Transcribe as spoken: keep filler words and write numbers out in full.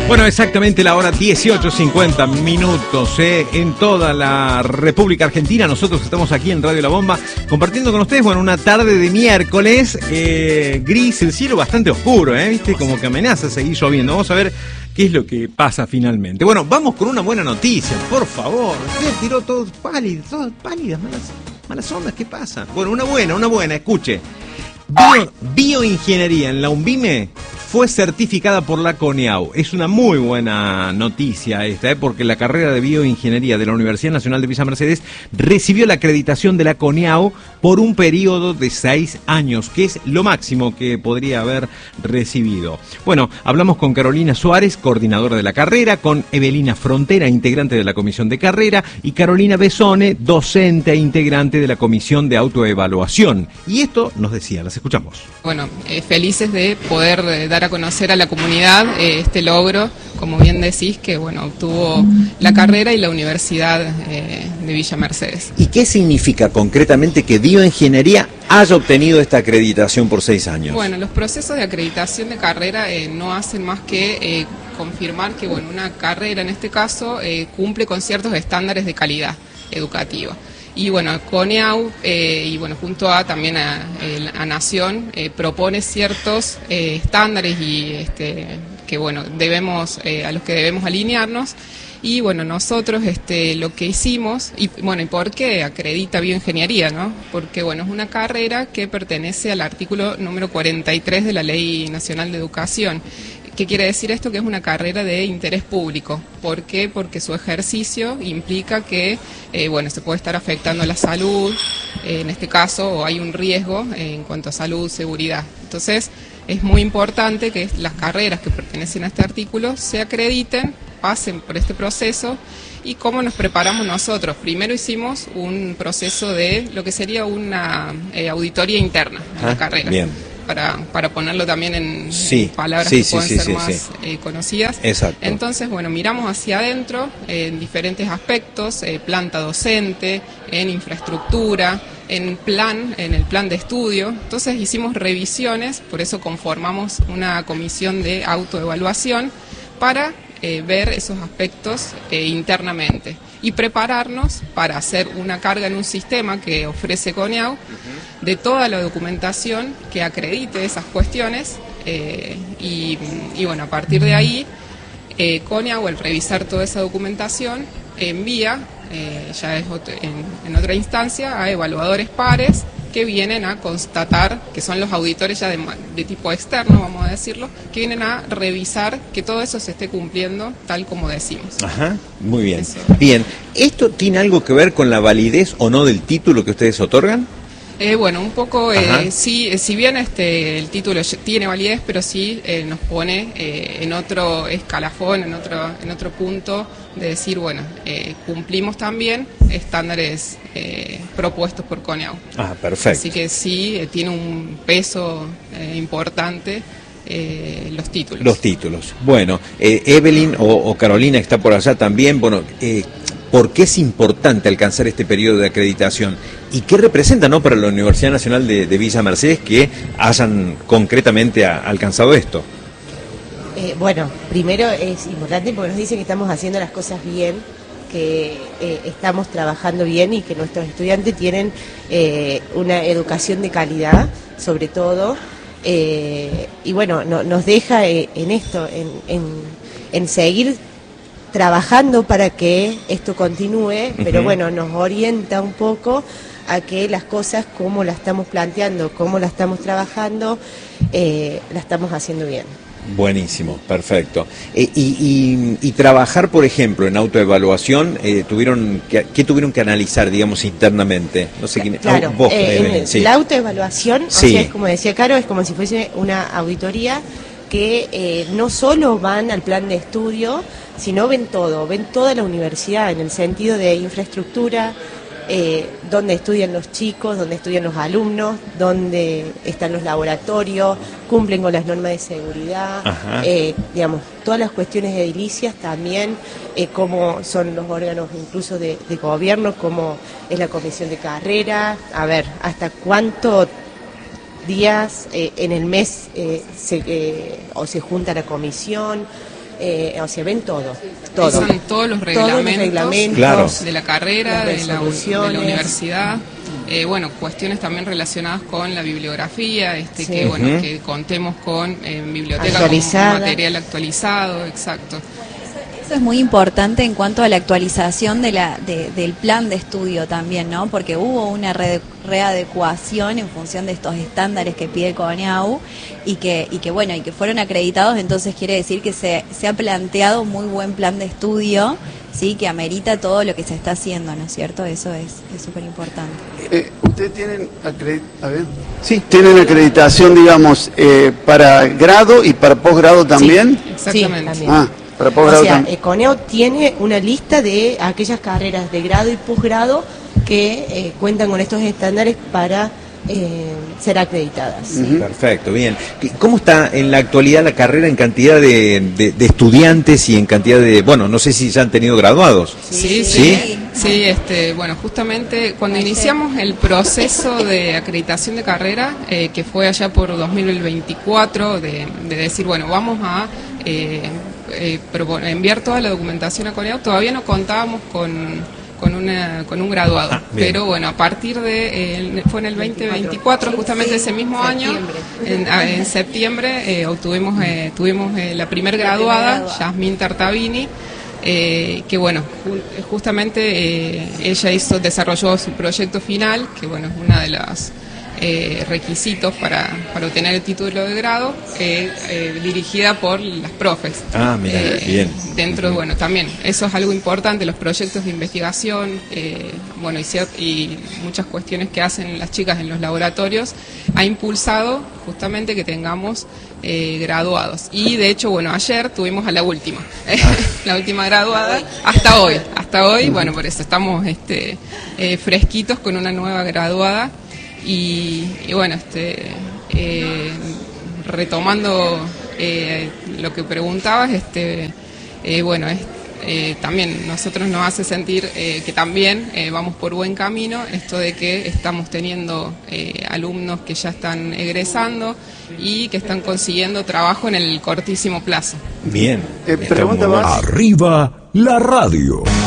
Bueno, exactamente la hora dieciocho cincuenta minutos eh, en toda la República Argentina. Nosotros estamos aquí en Radio La Bomba compartiendo con ustedes, bueno, una tarde de miércoles, eh, gris, el cielo bastante oscuro, ¿eh? ¿Viste? Como que amenaza a seguir lloviendo. Vamos a ver qué es lo que pasa finalmente. Bueno, vamos con una buena noticia, por favor. Usted tiró todos pálidos, todas pálidas, malas, malas ondas, ¿qué pasa? Bueno, una buena, una buena, escuche. Bio, bioingeniería en la UNBIME fue certificada por la CONEAU. Es una muy buena noticia esta, ¿eh? Porque la carrera de bioingeniería de la Universidad Nacional de Villa Mercedes recibió la acreditación de la CONEAU por un periodo de seis años, que es lo máximo que podría haber recibido. Bueno, hablamos con Carolina Suárez, coordinadora de la carrera, con Evelina Frontera, integrante de la comisión de carrera, y Carolina Besone, docente e integrante de la comisión de autoevaluación. Y esto nos decía, las escuchamos. Bueno, eh, felices de poder eh, dar a conocer a la comunidad eh, este logro, como bien decís, que bueno, obtuvo la carrera y la Universidad eh, de Villa Mercedes. ¿Y qué significa concretamente que bioingeniería haya obtenido esta acreditación por seis años? Bueno, los procesos de acreditación de carrera eh, no hacen más que eh, confirmar que bueno, una carrera en este caso eh, cumple con ciertos estándares de calidad educativa. Y bueno, CONEAU eh, y bueno, junto a también a, a Nación eh, propone ciertos eh, estándares y este, que bueno, debemos eh, a los que debemos alinearnos. Y bueno, nosotros este, lo que hicimos, y bueno, ¿y por qué acredita bioingeniería, no? Porque bueno, es una carrera que pertenece al artículo número cuarenta y tres de la Ley Nacional de Educación. ¿Qué quiere decir esto? Que es una carrera de interés público. ¿Por qué? Porque su ejercicio implica que, eh, bueno, se puede estar afectando a la salud, eh, en este caso, o hay un riesgo eh, en cuanto a salud, seguridad. Entonces, es muy importante que las carreras que pertenecen a este artículo se acrediten, pasen por este proceso. ¿Y cómo nos preparamos nosotros? Primero hicimos un proceso de lo que sería una eh, auditoría interna en ah, la carrera. Bien. Para, para ponerlo también en, sí, en palabras sí, que sí, puedan sí, ser sí, más sí. Eh, conocidas. Exacto. Entonces, bueno, miramos hacia adentro eh, en diferentes aspectos, eh, planta docente, en infraestructura, en plan, en el plan de estudio. Entonces hicimos revisiones, por eso conformamos una comisión de autoevaluación para eh, ver esos aspectos eh, internamente y prepararnos para hacer una carga en un sistema que ofrece CONEAU de toda la documentación que acredite esas cuestiones eh, y, y bueno, a partir de ahí eh, CONEAU, al revisar toda esa documentación, envía, eh, ya es otro, en, en otra instancia, a evaluadores pares que vienen a constatar, que son los auditores ya de, de tipo externo, vamos a decirlo, que vienen a revisar que todo eso se esté cumpliendo tal como decimos. Ajá, muy bien. Eso. Bien, ¿esto tiene algo que ver con la validez o no del título que ustedes otorgan? Eh, bueno, un poco, eh, sí, si bien este el título tiene validez, pero sí eh, nos pone eh, en otro escalafón, en otro en otro punto de decir, bueno, eh, cumplimos también estándares eh, propuestos por CONEAU. Ah, perfecto. Así que sí, eh, tiene un peso eh, importante eh, los títulos. Los títulos. Bueno, eh, Evelyn o, o Carolina que está por allá también, bueno, eh, ¿por qué es importante alcanzar este periodo de acreditación? ¿Y qué representa, no, para la Universidad Nacional de, de Villa Mercedes que hayan concretamente a, alcanzado esto? Eh, bueno, primero es importante porque nos dice que estamos haciendo las cosas bien, que eh, estamos trabajando bien y que nuestros estudiantes tienen eh, una educación de calidad, sobre todo, eh, y bueno, no, nos deja eh, en esto, en, en, en seguir trabajando para que esto continúe, pero uh-huh. bueno, nos orienta un poco a que las cosas como las estamos planteando, como las estamos trabajando, eh, las estamos haciendo bien. Buenísimo, perfecto. Eh, y, y, y trabajar, por ejemplo, en autoevaluación, eh, tuvieron que, ¿qué tuvieron que analizar, digamos, internamente? No sé quién. Claro, oh, vos, eh, Evelyn, sí. La autoevaluación, sí. o sea, es como decía Caro, es como si fuese una auditoría que eh, no solo van al plan de estudio, sino ven todo, ven toda la universidad en el sentido de infraestructura, eh, dónde estudian los chicos, dónde estudian los alumnos, dónde están los laboratorios, cumplen con las normas de seguridad, eh, digamos, todas las cuestiones edilicias también, eh, cómo son los órganos incluso de, de gobierno, cómo es la comisión de carrera, a ver, hasta cuánto días eh, en el mes eh, se, eh, o se junta la comisión, eh, o sea, ven todo, todo. Son todos los reglamentos, todos los reglamentos claro. de la carrera, de la, de la universidad. Eh, bueno, cuestiones también relacionadas con la bibliografía, este, sí. que bueno, uh-huh. que contemos con eh, biblioteca con material actualizado, exacto. Eso es muy importante en cuanto a la actualización de la, de, del plan de estudio también, ¿no? Porque hubo una re, readecuación en función de estos estándares que pide CONEAU y que, y que bueno, y que fueron acreditados, entonces quiere decir que se, se ha planteado un muy buen plan de estudio, sí, que amerita todo lo que se está haciendo, ¿no es cierto? Eso es súper importante. Eh, ¿Ustedes tienen, acredit a ver. Sí, tienen acreditación, digamos, eh, para grado y para posgrado también? Sí, exactamente. Sí, también. Ah. O sea, eh, CONEAU tiene una lista de aquellas carreras de grado y posgrado que eh, cuentan con estos estándares para eh, ser acreditadas. ¿Sí? Uh-huh. Perfecto, bien. ¿Cómo está en la actualidad la carrera en cantidad de, de, de estudiantes y en cantidad de, bueno, no sé si ya han tenido graduados? Sí, sí, sí. sí. Sí, este, bueno, justamente cuando iniciamos el proceso de acreditación de carrera, eh, que fue allá por dos mil veinticuatro, de, de decir, bueno, vamos a eh, eh, enviar toda la documentación a CONEAU, todavía no contábamos con, con, una, con un graduado, ah, pero bueno, a partir de, eh, fue en el veinte veinticuatro, justamente ese mismo año, en, en septiembre, eh, obtuvimos, eh, tuvimos eh, la primer graduada, Yasmín Tartavini. Eh, que bueno, ju justamente eh, ella hizo, desarrolló su proyecto final, que bueno, es uno de los eh, requisitos para, para obtener el título de grado, eh, eh, dirigida por las profes. Ah, mira, eh, bien. Dentro, bueno, también, eso es algo importante, los proyectos de investigación, eh, bueno, y, y muchas cuestiones que hacen las chicas en los laboratorios, ha impulsado justamente que tengamos Eh, graduados. Y de hecho, bueno, ayer tuvimos a la última, eh, la última graduada, hasta hoy, hasta hoy, bueno, por eso estamos este, eh, fresquitos con una nueva graduada y, y bueno, este, eh, retomando eh, lo que preguntabas, este, eh, bueno, es, eh, también nosotros nos hace sentir eh, que también eh, vamos por buen camino, esto de que estamos teniendo eh, alumnos que ya están egresando y que están consiguiendo trabajo en el cortísimo plazo. Bien. Eh, pregunta más. Arriba la radio.